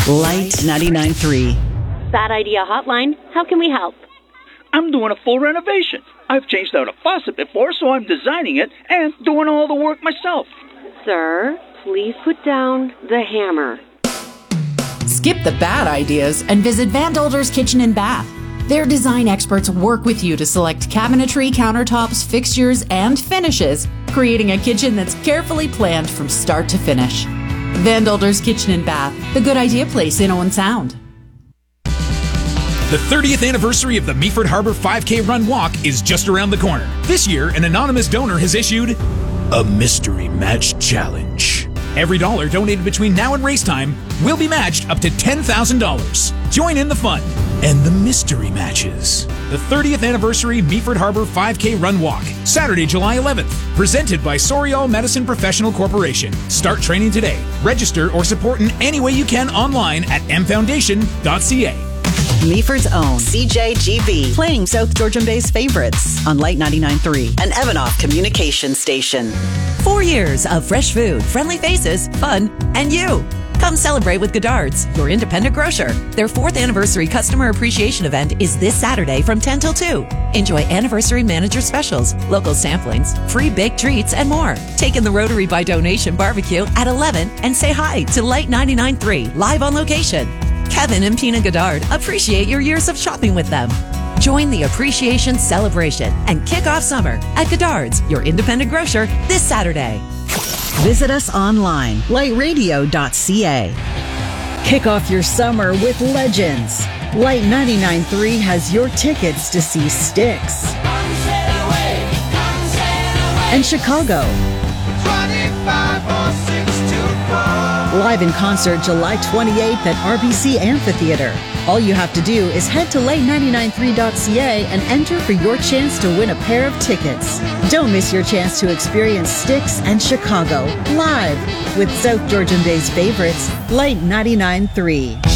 Light 99.3. Bad Idea Hotline. How can we help? I'm doing a full renovation. I've changed out a faucet before, so I'm designing it and doing all the work myself. Sir, please put down the hammer. Skip the bad ideas and visit Van Dolder's Kitchen and Bath. Their design experts work with you to select cabinetry, countertops, fixtures, and finishes, creating a kitchen that's carefully planned from start to finish. Van Dolder's Kitchen and Bath, the good idea place in Owen Sound. The 30th anniversary of the Meaford Harbor 5K Run Walk is just around the corner. This year, an anonymous donor has issued a Mystery Match Challenge. Every dollar donated between now and race time will be matched up to $10,000. Join in the fun and the mystery matches. The 30th anniversary Meaford Harbor 5K Run Walk, Saturday, July 11th. Presented by Soriol Medicine Professional Corporation. Start training today. Register or support in any way you can online at mfoundation.ca. Meaford's own CJGB, playing South Georgian Bay's favorites on Light 99.3, an Evanoff communication station. 4 years of fresh food, friendly faces, fun, and you. Come celebrate with Godard's, your independent grocer. Their 4th anniversary customer appreciation event is this Saturday from 10 till 2. Enjoy anniversary manager specials, local samplings, free baked treats, and more. Take in the Rotary by Donation barbecue at 11 and say hi to Light 99.3 live on location. Kevin and Pina Godard appreciate your years of shopping with them. Join the appreciation celebration and kick off summer at Godard's, your independent grocer, this Saturday. Visit us online, lightradio.ca. Kick off your summer with Legends. Light 99.3 has your tickets to see Styx and Chicago. Live in concert July 28th at RBC Amphitheater. All you have to do is head to light993.ca and enter for your chance to win a pair of tickets. Don't miss your chance to experience Styx and Chicago live with South Georgian Bay's favorites, Light 99.3.